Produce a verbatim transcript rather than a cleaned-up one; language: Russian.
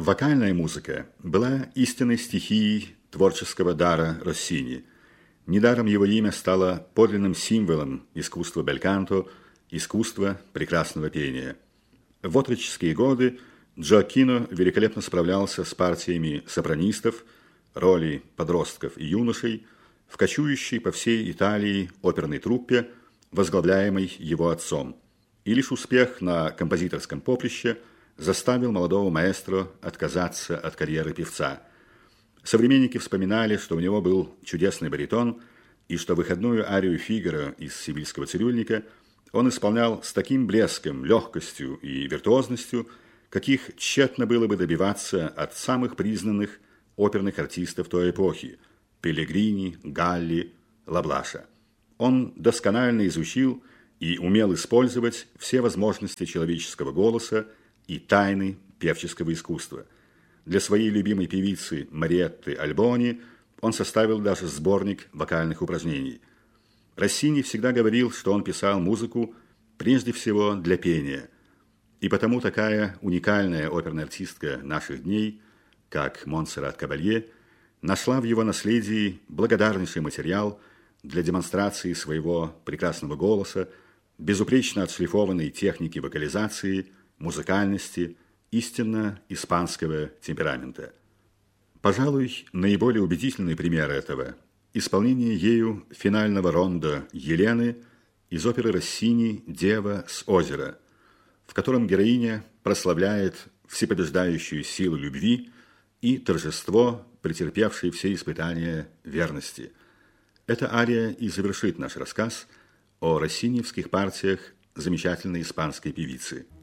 Вокальная музыка была истинной стихией творческого дара Россини. Недаром его имя стало подлинным символом искусства бельканто, искусства прекрасного пения. В отроческие годы Джоаккино великолепно справлялся с партиями сопранистов, роли подростков и юношей в кочующей по всей Италии оперной труппе, возглавляемой его отцом. И лишь успех на композиторском поприще заставил молодого маэстро отказаться от карьеры певца. Современники вспоминали, что у него был чудесный баритон, и что выходную арию Фигаро из «Севильского цирюльника» он исполнял с таким блеском, легкостью и виртуозностью, каких тщетно было бы добиваться от самых признанных оперных артистов той эпохи – Пеллегрини, Галли, Лаблаша. Он досконально изучил и умел использовать все возможности человеческого голоса и тайны певческого искусства. Для своей любимой певицы Мариетты Альбони он составил даже сборник вокальных упражнений. Россини всегда говорил, что он писал музыку прежде всего для пения, и потому такая уникальная оперная артистка наших дней, как Монсеррат Кабалье, нашла в его наследии благодарнейший материал для демонстрации своего прекрасного голоса, безупречно отшлифованной техники вокализации, музыкальности, истинно испанского темперамента. Пожалуй, наиболее убедительный пример этого – исполнение ею финального рондо Елены из оперы Россини «Дева с озера», в котором героиня прославляет всепобеждающую силу любви и торжество, претерпевшей все испытания верности. Эта ария и завершит наш рассказ о россиневских партиях замечательной испанской певицы.